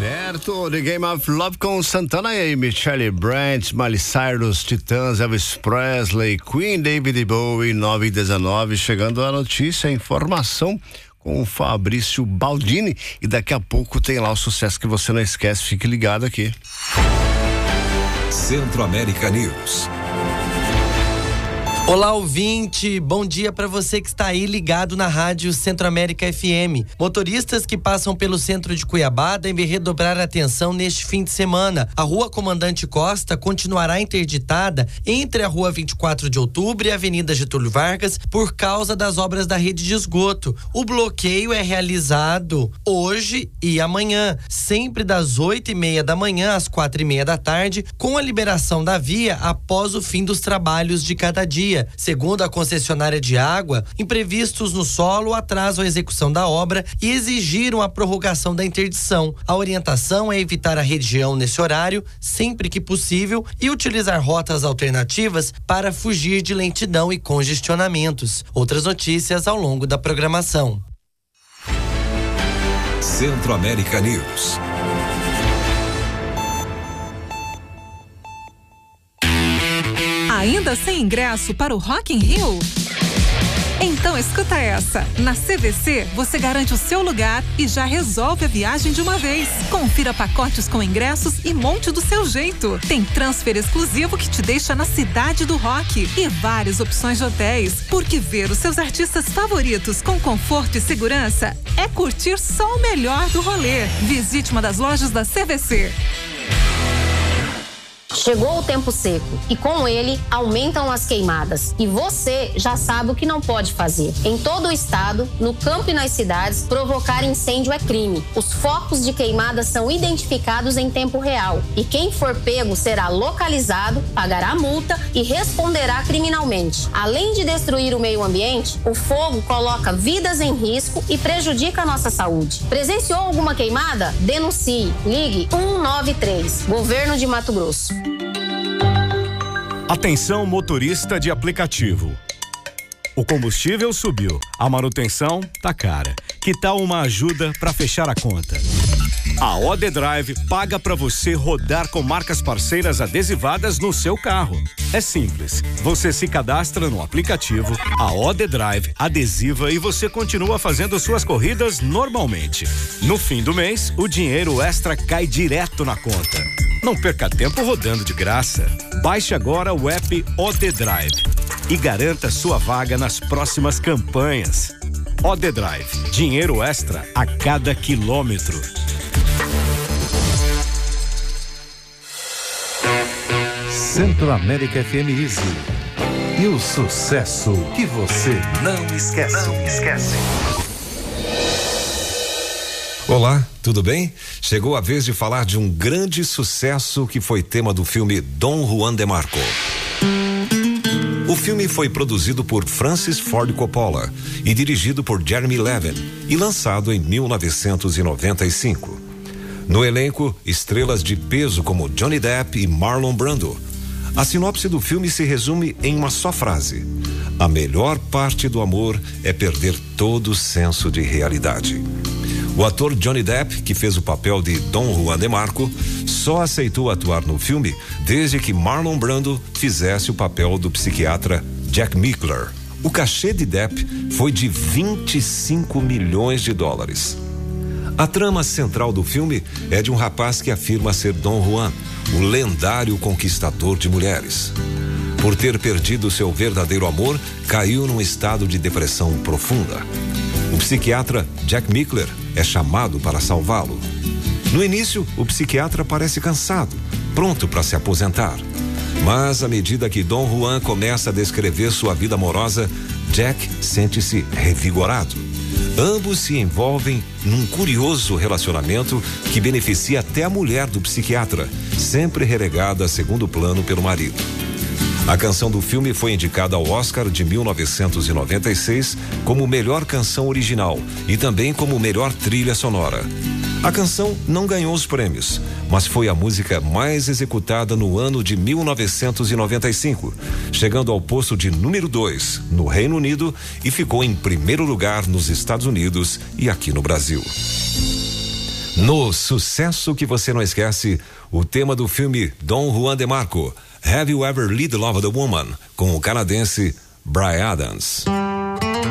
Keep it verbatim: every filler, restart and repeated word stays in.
Certo, The Game of Love com Santana e Michelle Brandt, Miley Cyrus, Titãs, Elvis Presley, Queen, David Bowie, nove e dezenove. Chegando a notícia, a informação com o Fabrício Baldini. E daqui a pouco tem lá o sucesso que você não esquece. Fique ligado aqui. Centro-América News. Olá, ouvinte, bom dia para você que está aí ligado na rádio Centro-América F M. Motoristas que passam pelo centro de Cuiabá devem redobrar a atenção neste fim de semana. A Rua Comandante Costa continuará interditada entre a Rua vinte e quatro de Outubro e a Avenida Getúlio Vargas por causa das obras da rede de esgoto. O bloqueio é realizado hoje e amanhã, sempre das oito e meia da manhã às quatro e meia da tarde, com a liberação da via após o fim dos trabalhos de cada dia. Segundo a concessionária de água, imprevistos no solo atrasam a execução da obra e exigiram a prorrogação da interdição. A orientação é evitar a região nesse horário, sempre que possível, e utilizar rotas alternativas para fugir de lentidão e congestionamentos. Outras notícias ao longo da programação. Centro-América News. Ainda sem ingresso para o Rock in Rio? Então escuta essa. Na C V C, você garante o seu lugar e já resolve a viagem de uma vez. Confira pacotes com ingressos e monte do seu jeito. Tem transfer exclusivo que te deixa na cidade do rock e várias opções de hotéis. Porque ver os seus artistas favoritos com conforto e segurança é curtir só o melhor do rolê. Visite uma das lojas da C V C. Chegou o tempo seco e com ele aumentam as queimadas. E você já sabe o que não pode fazer. Em todo o estado, no campo e nas cidades, provocar incêndio é crime. Os focos de queimada são identificados em tempo real. E quem for pego será localizado, pagará multa e responderá criminalmente. Além de destruir o meio ambiente, o fogo coloca vidas em risco e prejudica a nossa saúde. Presenciou alguma queimada? Denuncie. Ligue um nove três. Governo de Mato Grosso. Atenção, motorista de aplicativo. O combustível subiu, a manutenção tá cara. Que tal uma ajuda para fechar a conta? A O D Drive paga para você rodar com marcas parceiras adesivadas no seu carro. É simples, você se cadastra no aplicativo, a O D Drive adesiva e você continua fazendo suas corridas normalmente. No fim do mês, o dinheiro extra cai direto na conta. Não perca tempo rodando de graça. Baixe agora o app O D Drive e garanta sua vaga nas próximas campanhas. O D Drive, dinheiro extra a cada quilômetro. Centro-América F M Easy. E o sucesso que você não esquece. Não esquece. Olá, tudo bem? Chegou a vez de falar de um grande sucesso que foi tema do filme Dom Juan de Marco. O filme foi produzido por Francis Ford Coppola e dirigido por Jeremy Levin e lançado em mil novecentos e noventa e cinco. No elenco, estrelas de peso como Johnny Depp e Marlon Brando. A sinopse do filme se resume em uma só frase: a melhor parte do amor é perder todo o senso de realidade. O ator Johnny Depp, que fez o papel de Dom Juan de Marco, só aceitou atuar no filme desde que Marlon Brando fizesse o papel do psiquiatra Jack Mickler. O cachê de Depp foi de vinte e cinco milhões de dólares. A trama central do filme é de um rapaz que afirma ser Dom Juan, o lendário conquistador de mulheres. Por ter perdido seu verdadeiro amor, caiu num estado de depressão profunda. O psiquiatra Jack Mickler é chamado para salvá-lo. No início, o psiquiatra parece cansado, pronto para se aposentar. Mas à medida que Dom Juan começa a descrever sua vida amorosa, Jack sente-se revigorado. Ambos se envolvem num curioso relacionamento que beneficia até a mulher do psiquiatra, sempre relegada a segundo plano pelo marido. A canção do filme foi indicada ao Oscar de mil novecentos e noventa e seis como melhor canção original e também como melhor trilha sonora. A canção não ganhou os prêmios, mas foi a música mais executada no ano de mil novecentos e noventa e cinco, chegando ao posto de número dois no Reino Unido e ficou em primeiro lugar nos Estados Unidos e aqui no Brasil. No Sucesso que Você Não Esquece, o tema do filme Dom Juan de Marco, Have You Ever Lead the Love of the Woman, com o canadense Bryan Adams.